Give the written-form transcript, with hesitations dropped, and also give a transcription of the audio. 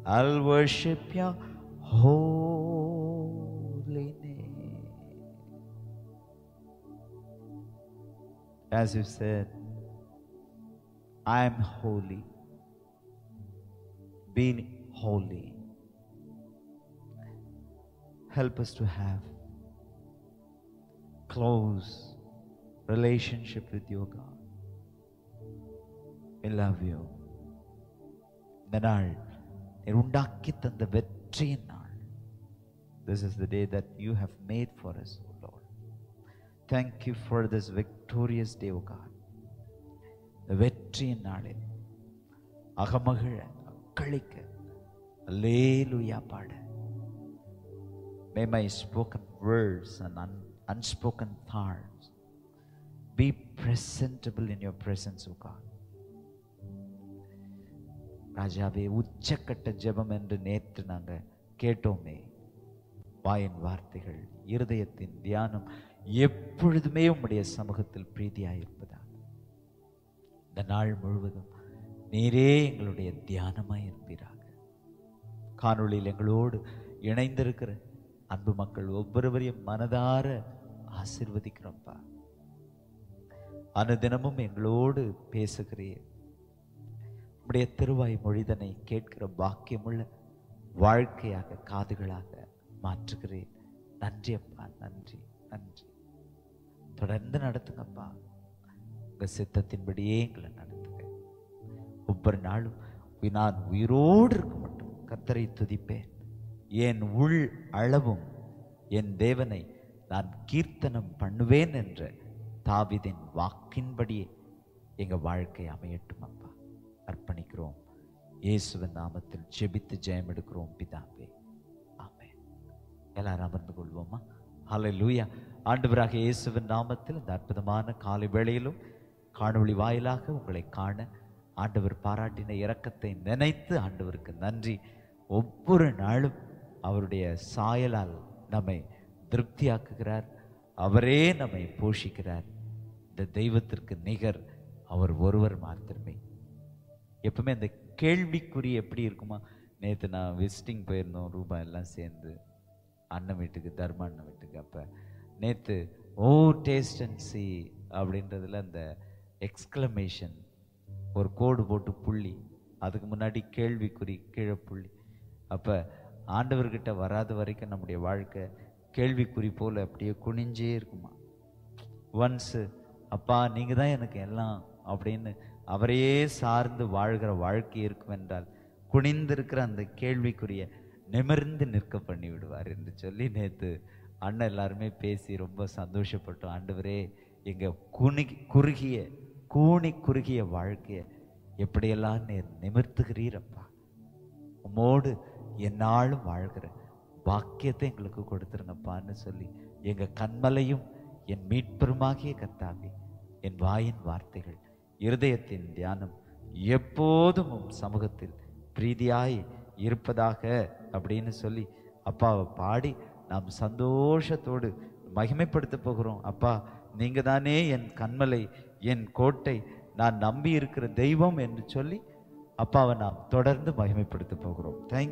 I'll worship your holy name. As you said, I'm holy. Be holy. Help us to have close relationship with you, God. We love you. இந்த நாள் நீர் உண்டாக்கி தந்த வெற்றியின் நாள். This is the day that you have made for us, O Lord. Thank you for this victorious day, O God. இந்த வெற்றியின் நாளில் அகமகிழ அக்களிக்க அல்லேலூயா பாட. May my spoken words and unspoken thoughts be presentable in your presence, O God. ராஜாவே, உச்சக்கட்ட ஜெபம் என்று நேற்று நாங்கள் கேட்டோமே. வாயின் வார்த்தைகள், இருதயத்தின் தியானம் எப்பொழுதுமே உம்முடைய சமூகத்தில் பிரீதியாயிருப்பதாக. இந்த நாள் முழுவதும் நீரே எங்களுடைய தியானமாய் இருப்பீராக. காணொளியில் எங்களோடு இணைந்திருக்கிற அன்பு மக்கள் ஒவ்வொருவரையும் மனதார ஆசீர்வதிக்கிறோம்ப்பா. அனுதினமும் எங்களோடு பேசுகிறீர். உம்முடைய திருவாய் மொழிதனை கேட்கிற பாக்கியமுள்ள வாழ்க்கையாக, காதுகளாக மாற்றுகிறேன். நன்றி அப்பா, நன்றி நன்றி. தொடர்ந்து நடத்துங்கப்பா. உங்க சித்தத்தின்படியே எங்களை நடத்துங்க. ஒவ்வொரு நாளும் நான் உயிரோடு இருக்க மட்டும் கர்த்தரை துதிப்பேன். என் உள் அளவும் என் தேவனை நான் கீர்த்தனம் பண்ணுவேன் என்ற தாவீதின் வாக்கின்படியே எங்க வாழ்க்கை அமையட்டும் அப்பா. அர்ப்பணிக்கிறோம். இயேசுவின் நாமத்தில் ஜெபித்து ஜெயம் எடுக்கிறோம் பிதாவே, ஆமென். எல்லாரும் அமர்ந்து கொள்வோமா? ஹல்லேலூயா. ஆண்டவராக இயேசுவின் நாமத்தில் இந்த அற்புதமான காலை வேளையிலும் காணொளி வாயிலாக உங்களை காண ஆண்டவர் பாராட்டின இரக்கத்தை நினைத்து ஆண்டவருக்கு நன்றி. ஒவ்வொரு நாளும் அவருடைய சாயலால் நம்மை திருப்தியாக்குகிறார். அவரே நம்மை போஷிக்கிறார். இந்த தெய்வத்திற்கு நிகர் அவர் ஒருவர் மாத்திரமே. எப்பவுமே அந்த கேள்விக்குறி எப்படி இருக்குமா? நேற்று நான் விசிட்டிங் போயிருந்தோம், ரூபாய் எல்லாம் சேர்ந்து அண்ணன் வீட்டுக்கு, தர்ம அண்ணன் வீட்டுக்கு. அப்போ நேற்று டேஸ்ட் அண்ட் சி அப்படின்றதுல அந்த எக்ஸ்க்ளமேஷன் ஒரு கோடு போட்டு புள்ளி, அதுக்கு முன்னாடி கேள்விக்குறி, கீழே புள்ளி. அப்போ ஆண்டவர்கிட்ட வராத வரைக்கும் நம்முடைய வாழ்க்கை கேள்விக்குறி போல் அப்படியே குனிஞ்சே இருக்குமா. ஒன்ஸு அப்பா நீங்கள் தான் எனக்கு எல்லாம் அப்படின்னு அவரையே சார்ந்து வாழ்கிற வாழ்க்கை இருக்கும் என்றால் குனிந்திருக்கிற அந்த கேள்விக்குரிய நிமிர்ந்து நிற்க பண்ணி விடுவார் என்று சொல்லி நேற்று அண்ணன் எல்லாருமே பேசி ரொம்ப சந்தோஷப்பட்டோம். ஆண்டவரே, எங்கள் குறுகிய வாழ்க்கையை எப்படியெல்லாம் நிமிர்த்துகிறீரப்பா. உம்மோடு என்னாலும் வாழ்கிற பாக்கியத்தை எங்களுக்கு கொடுத்துருங்கப்பான்னு சொல்லி எங்கள் கண்மலையும் என் மீட்பெருமாகிய கர்த்தாவே, என் வாயின் வார்த்தைகள், இருதயத்தின் தியானம் எப்போதும் சமூகத்தில் பிரீதியாய் இருப்பதாக அப்படின்னு சொல்லி அப்பாவை பாடி நாம் சந்தோஷத்தோடு மகிமைப்படுத்த போகிறோம். அப்பா, நீங்க தானே என் கண்மலை, என் கோட்டை, நான் நம்பி இருக்கிற தெய்வம் என்று சொல்லி அப்பாவை நாம் தொடர்ந்து மகிமைப்படுத்த போகிறோம். தேங்க்யூ.